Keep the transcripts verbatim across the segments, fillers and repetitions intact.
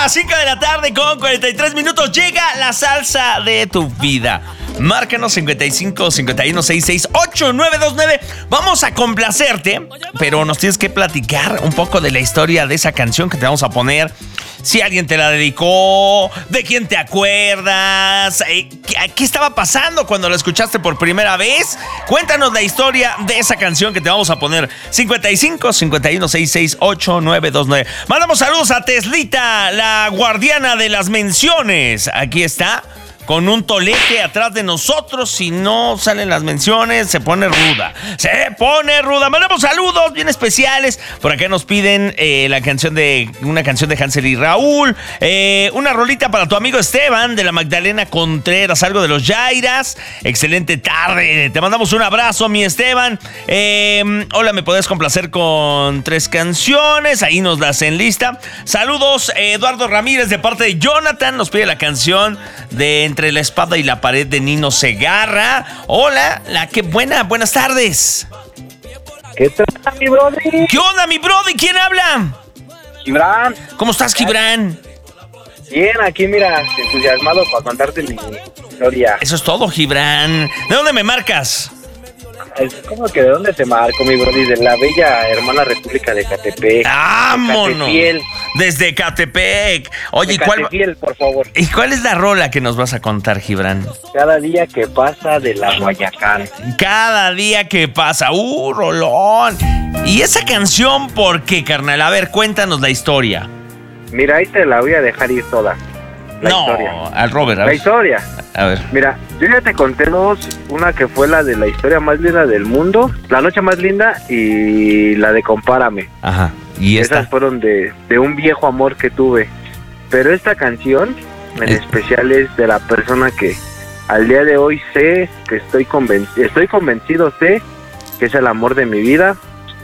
las cinco de la tarde con cuarenta y tres minutos llega la salsa de tu vida. Márcanos cincuenta y cinco, cincuenta y uno, sesenta y seis, ochenta y nueve veintinueve. Vamos a complacerte, pero nos tienes que platicar un poco de la historia de esa canción que te vamos a poner. Si alguien te la dedicó, de quién te acuerdas, eh, ¿qué, qué estaba pasando cuando la escuchaste por primera vez? Cuéntanos la historia de esa canción que te vamos a poner. cincuenta y cinco, cincuenta y uno, sesenta y seis, ochenta y nueve veintinueve. Mandamos saludos a Teslita, la guardiana de las menciones. Aquí está, con un tolete atrás de nosotros. Si no salen las menciones, se pone ruda. Se pone ruda. Mandamos saludos bien especiales. Por acá nos piden eh, la canción de una canción de Hansel y Raúl. Eh, una rolita para tu amigo Esteban de la Magdalena Contreras. Algo de los Yairas. Excelente tarde. Te mandamos un abrazo, mi Esteban. Eh, hola, ¿me podés complacer con tres canciones? Ahí nos las enlista. Saludos, eh, Eduardo Ramírez, de parte de Jonathan. Nos pide la canción de Entre la espada y la pared de Nino Segarra. Hola, la que buena, buenas tardes. ¿Qué tal, mi brody? ¿Qué onda, mi brody? ¿Quién habla? Gibran. ¿Cómo estás, Gibran? Bien, aquí mira, entusiasmado para contarte mi historia. Eso es todo, Gibran. ¿De dónde me marcas? Es como que de dónde te marco, mi brody, de la bella hermana República de Catepec. ¡Vámonos! Catepiel. Desde Catepec. Oye, ¿y de cuál, Catepiel, por favor. ¿y cuál es la rola que nos vas a contar, Gibran? Cada día que pasa de la Guayacán. Cada día que pasa. ¡Uh, rolón! ¿Y esa canción por qué, carnal? A ver, cuéntanos la historia. Mira, ahí te la voy a dejar ir toda. La no, historia. al Robert. A la ver. historia. A ver. Mira, yo ya te conté dos. Una que fue la de la historia más linda del mundo, la noche más linda, y la de Compárame. Ajá. ¿Y esta? Esas fueron de, de un viejo amor que tuve. Pero esta canción en Eh. especial es de la persona que al día de hoy sé que estoy convencido, estoy convencido, sé que es el amor de mi vida,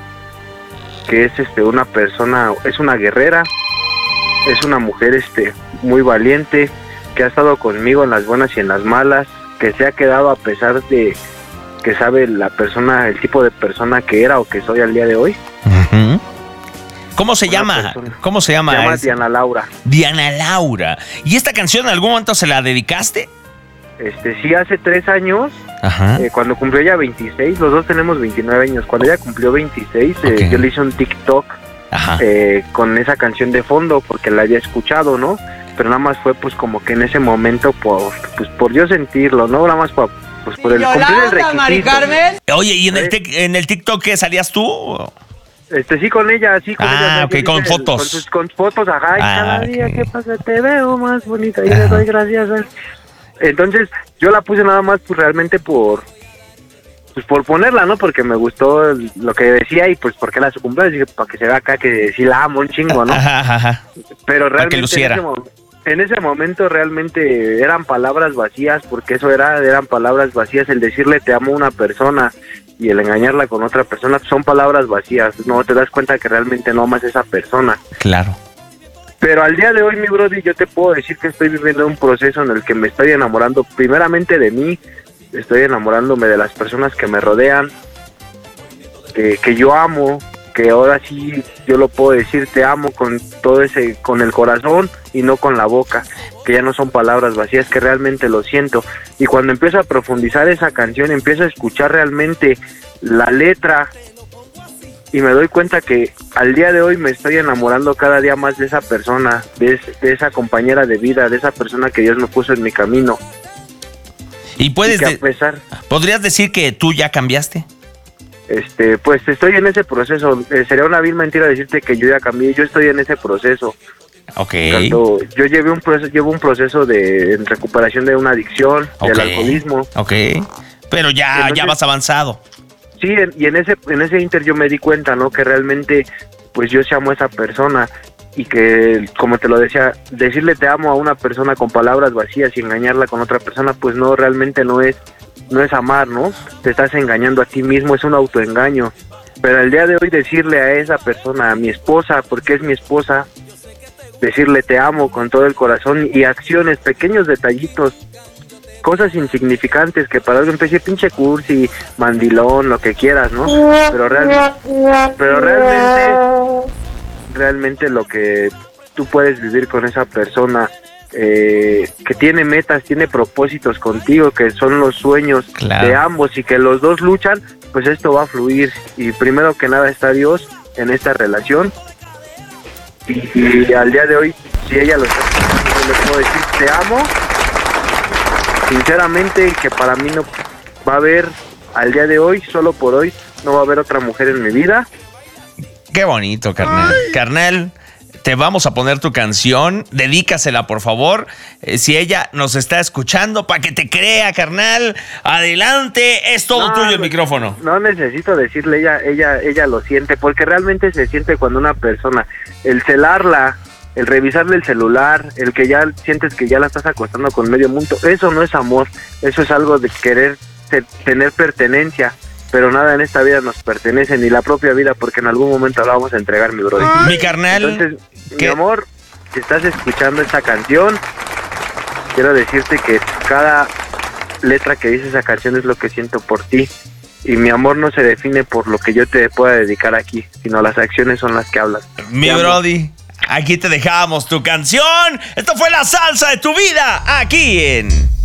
que es este una persona, es una guerrera, es una mujer este muy valiente, que ha estado conmigo en las buenas y en las malas, que se ha quedado a pesar de que sabe la persona, el tipo de persona que era o que soy al día de hoy. Uh-huh. ¿Cómo se Una llama? persona. ¿Cómo se llama? Se llama Es- Diana Laura. Diana Laura. ¿Y esta canción en algún momento se la dedicaste? Este, sí, hace tres años, Ajá. eh, cuando cumplió ella veintiséis, los dos tenemos veintinueve años, cuando ella cumplió veintiséis, eh, Ok. yo le hice un TikTok Ajá. eh, con esa canción de fondo, porque la había escuchado, ¿no? Pero nada más fue pues como que en ese momento, por, pues por yo sentirlo, ¿no? Nada más por, pues, por el cumplir el Yolanda, Mari requisito. Carmen. Oye, ¿y en el, ¿Eh? tic- en el TikTok qué salías tú? Este, sí, con ella, sí, con Ah, ella. o sea, ok, yo con hice- fotos. Con, sus, con fotos, ajá, y Ah, cada ok. día que pasa te veo más bonita y Ajá. le doy gracias. a- Entonces, yo la puse nada más, pues, realmente por... Pues por ponerla, ¿no? Porque me gustó el- lo que decía y pues porque la su cumpleaños, dije, para que se vea acá que sí la amo un chingo, ¿no? Ajá, ajá, ajá. Pero Para que realmente en luciera. ese, mo- en ese momento realmente eran palabras vacías, porque eso era, eran palabras vacías, el decirle te amo a una persona y el engañarla con otra persona son palabras vacías, no te das cuenta que realmente no amas a esa persona. Claro. Pero al día de hoy, mi brody, yo te puedo decir que estoy viviendo un proceso en el que me estoy enamorando primeramente de mí, estoy enamorándome de las personas que me rodean, que, que yo amo, que ahora sí yo lo puedo decir, te amo con todo ese, con el corazón y no con la boca, que ya no son palabras vacías, que realmente lo siento. Y cuando empiezo a profundizar esa canción, empiezo a escuchar realmente la letra y me doy cuenta que al día de hoy me estoy enamorando cada día más de esa persona, de, es- de esa compañera de vida, de esa persona que Dios me puso en mi camino. ¿Y Y puedes que a de- pesar, podrías decir que tú ya cambiaste? este, pues estoy en ese proceso. Eh, sería una vil mentira decirte que yo ya cambié, yo estoy en ese proceso. Ok. Tanto, yo llevé un proceso, llevo un proceso de en recuperación de una adicción, Ok. del alcoholismo. Ok. Pero ya, Entonces- ya vas avanzado. Sí, en- y en ese en ese inter yo me di cuenta, ¿no? Que realmente, pues yo sí amo a esa persona y que, como te lo decía, decirle te amo a una persona con palabras vacías y engañarla con otra persona, pues no, realmente no es no es amar, ¿no? Te estás engañando a ti mismo, es un autoengaño. Pero el día de hoy decirle a esa persona, a mi esposa, porque es mi esposa, decirle te amo con todo el corazón y acciones, pequeños detallitos, cosas insignificantes que para alguien puede decir pinche cursi, mandilón, lo que quieras, ¿no? Pero realmente, pero realmente, realmente lo que tú puedes vivir con esa persona eh, que tiene metas, tiene propósitos contigo, que son los sueños claro. de ambos y que los dos luchan, pues esto va a fluir. Y primero que nada está Dios en esta relación. Y, y al día de hoy, si ella lo está escuchando, yo le puedo decir, te amo. Sinceramente, que para mí no va a haber, al día de hoy, solo por hoy, no va a haber otra mujer en mi vida. Qué bonito, carnal. Ay. Carnal, te vamos a poner tu canción, dedícasela, por favor. Eh, si ella nos está escuchando, para que te crea, carnal, adelante, es todo no, tuyo el micrófono. No necesito decirle, ella, ella, ella lo siente, porque realmente se siente cuando una persona, el celarla, el revisarle el celular, el que ya sientes que ya la estás acostando con medio mundo, eso no es amor, eso es algo de querer te, tener pertenencia. Pero nada en esta vida nos pertenece, ni la propia vida, porque en algún momento la vamos a entregar, mi brother. Mi carnal. Entonces, ¿qué? Mi amor, si estás escuchando esta canción, quiero decirte que cada letra que dice esa canción es lo que siento por ti. Y mi amor no se define por lo que yo te pueda dedicar aquí, sino las acciones son las que hablan. Mi brody, aquí te dejamos tu canción. Esto fue la salsa de tu vida, aquí en...